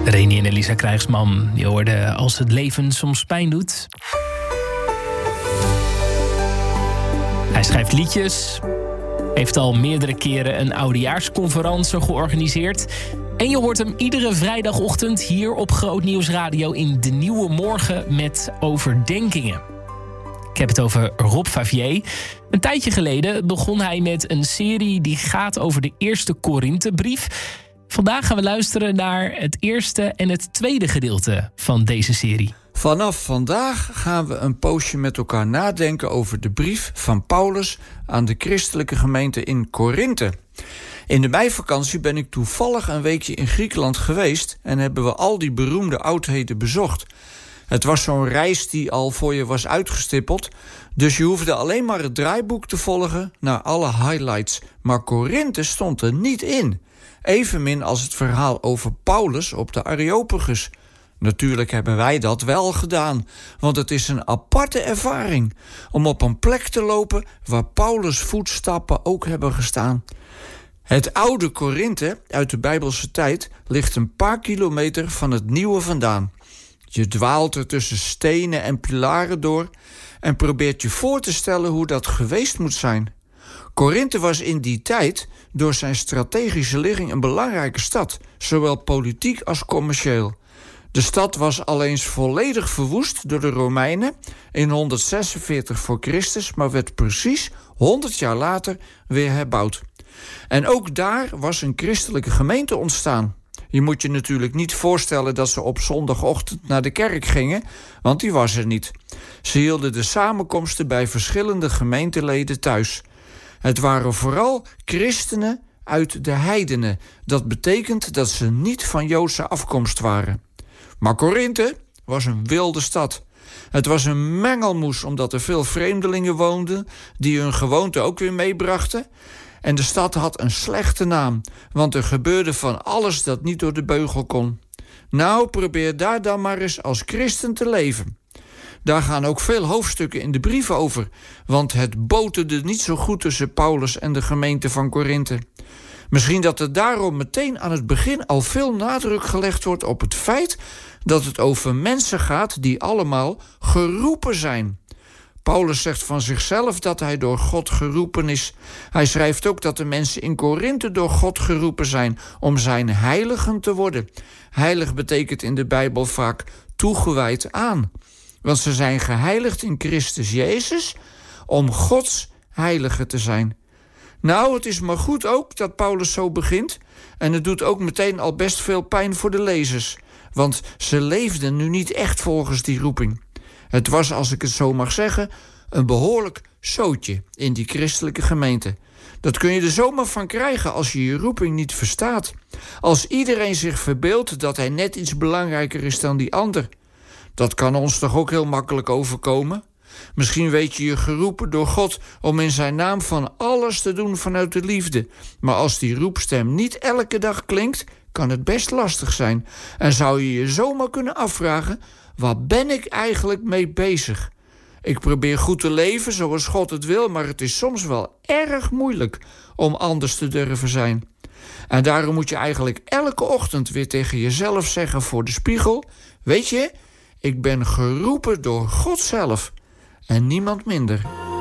Reni en Elisa Krijgsman, je hoorde Als het leven soms pijn doet. Hij schrijft liedjes, heeft al meerdere keren een oudejaarsconferentie georganiseerd. En je hoort hem iedere vrijdagochtend hier op Groot Nieuws Radio in De Nieuwe Morgen met overdenkingen. Ik heb het over Rob Favier. Een tijdje geleden begon hij met een serie die gaat over de eerste Korinthebrief. Vandaag gaan we luisteren naar het eerste en het tweede gedeelte van deze serie. Vanaf vandaag gaan we een poosje met elkaar nadenken over de brief van Paulus aan de christelijke gemeente in Korinthe. In de meivakantie ben ik toevallig een weekje in Griekenland geweest en hebben we al die beroemde oudheden bezocht. Het was zo'n reis die al voor je was uitgestippeld, dus je hoefde alleen maar het draaiboek te volgen naar alle highlights. Maar Korinthe stond er niet in. Evenmin als het verhaal over Paulus op de Areopagus. Natuurlijk hebben wij dat wel gedaan, want het is een aparte ervaring om op een plek te lopen waar Paulus' voetstappen ook hebben gestaan. Het oude Korinthe uit de Bijbelse tijd ligt een paar kilometer van het nieuwe vandaan. Je dwaalt er tussen stenen en pilaren door en probeert je voor te stellen hoe dat geweest moet zijn. Korinthe was in die tijd door zijn strategische ligging een belangrijke stad, zowel politiek als commercieel. De stad was al eens volledig verwoest door de Romeinen in 146 voor Christus, maar werd precies 100 jaar later weer herbouwd. En ook daar was een christelijke gemeente ontstaan. Je moet je natuurlijk niet voorstellen dat ze op zondagochtend naar de kerk gingen, want die was er niet. Ze hielden de samenkomsten bij verschillende gemeenteleden thuis. Het waren vooral christenen uit de heidenen. Dat betekent dat ze niet van Joodse afkomst waren. Maar Korinthe was een wilde stad. Het was een mengelmoes omdat er veel vreemdelingen woonden die hun gewoonten ook weer meebrachten. En de stad had een slechte naam, want er gebeurde van alles dat niet door de beugel kon. Nou, probeer daar dan maar eens als christen te leven. Daar gaan ook veel hoofdstukken in de brief over, want het boterde niet zo goed tussen Paulus en de gemeente van Korinthe. Misschien dat er daarom meteen aan het begin al veel nadruk gelegd wordt op het feit dat het over mensen gaat die allemaal geroepen zijn. Paulus zegt van zichzelf dat hij door God geroepen is. Hij schrijft ook dat de mensen in Korinthe door God geroepen zijn om zijn heiligen te worden. Heilig betekent in de Bijbel vaak toegewijd aan. Want ze zijn geheiligd in Christus Jezus om Gods heilige te zijn. Nou, het is maar goed ook dat Paulus zo begint. En het doet ook meteen al best veel pijn voor de lezers. Want ze leefden nu niet echt volgens die roeping. Het was, als ik het zo mag zeggen, een behoorlijk zootje in die christelijke gemeente. Dat kun je er zomaar van krijgen als je je roeping niet verstaat. Als iedereen zich verbeeldt dat hij net iets belangrijker is dan die ander. Dat kan ons toch ook heel makkelijk overkomen? Misschien weet je geroepen door God om in zijn naam van alles te doen vanuit de liefde. Maar als die roepstem niet elke dag klinkt, kan het best lastig zijn. En zou je je zomaar kunnen afvragen, waar ben ik eigenlijk mee bezig? Ik probeer goed te leven zoals God het wil, maar het is soms wel erg moeilijk om anders te durven zijn. En daarom moet je eigenlijk elke ochtend weer tegen jezelf zeggen voor de spiegel: weet je, ik ben geroepen door God zelf en niemand minder.